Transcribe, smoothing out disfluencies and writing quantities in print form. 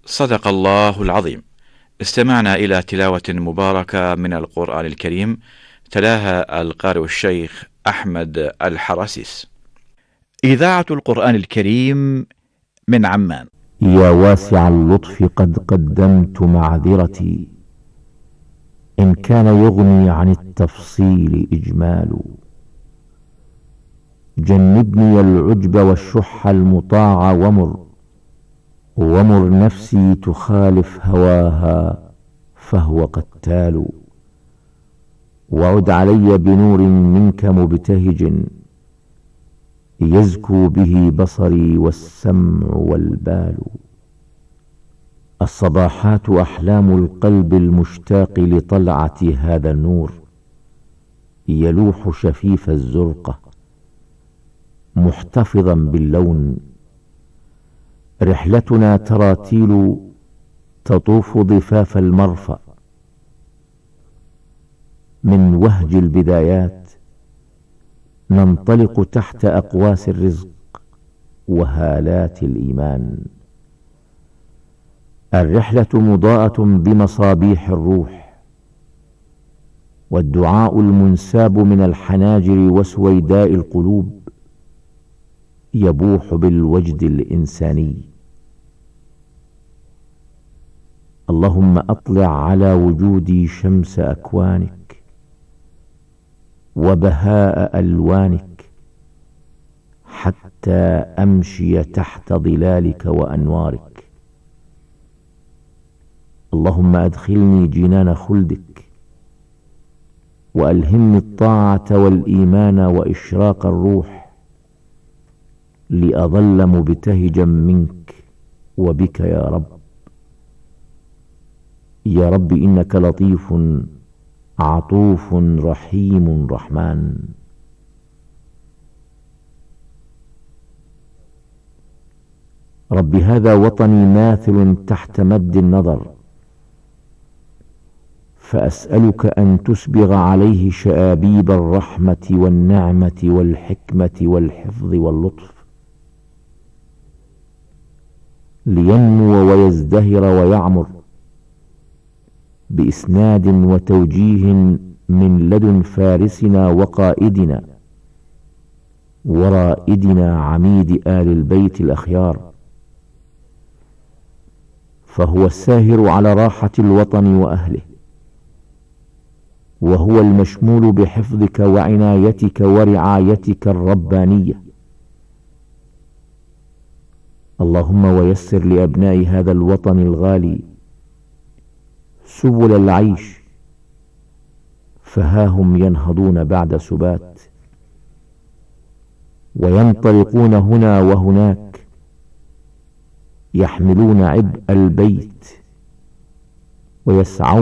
صدق الله العظيم. استمعنا إلى تلاوة مباركة من القرآن الكريم، تلاها القارئ الشيخ أحمد الحراسيس. إذاعة القرآن الكريم من عمان. يا واسع اللطف قد قدمت معذرتي، إن كان يغني عن التفصيل إجمال. جنبني العجب والشح المطاع ومر نفسي تخالف هواها فهو قتال. وعد علي بنور منك مبتهج، يزكو به بصري والسمع والبال. الصباحات أحلام القلب المشتاق لطلعة هذا النور، يلوح شفيف الزرقة محتفظا باللون. رحلتنا تراتيل تطوف ضفاف المرفأ، من وهج البدايات ننطلق تحت أقواس الرزق وهالات الإيمان. الرحلة مضاءة بمصابيح الروح، والدعاء المنساب من الحناجر وسويداء القلوب يبوح بالوجد الإنساني. اللهم أطلع على وجودي شمس أكوانك وبهاء ألوانك، حتى أمشي تحت ظلالك وأنوارك. اللهم أدخلني جنان خلدك، وألهمني الطاعة والإيمان وإشراق الروح، لأظل مبتهجا منك وبك يا رب. يا رب إنك لطيف عطوف رحيم رحمن. رب هذا وطني ماثل تحت مد النظر، فأسألك أن تسبغ عليه شآبيب الرحمة والنعمة والحكمة والحفظ واللطف، لينمو ويزدهر ويعمر بإسناد وتوجيه من لدن فارسنا وقائدنا ورائدنا عميد آل البيت الأخيار، فهو الساهر على راحة الوطن وأهله، وهو المشمول بحفظك وعنايتك ورعايتك الربانية. اللهم ويسر لأبناء هذا الوطن الغالي سبل العيش، فها هم ينهضون بعد سبات، وينطلقون هنا وهناك، يحملون عبء البيت ويسعون